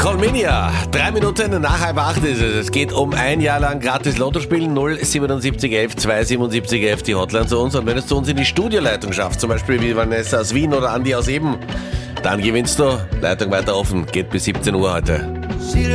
Colminia, 3 Minuten nach 7:30 ist es. Es geht um ein Jahr lang gratis Lotto spielen. 07711 27711 die Hotline zu uns. Und wenn es zu uns in die Studioleitung schafft, zum Beispiel wie Vanessa aus Wien oder Andi aus Eben, dann gewinnst du. Leitung weiter offen, geht bis 17 Uhr heute.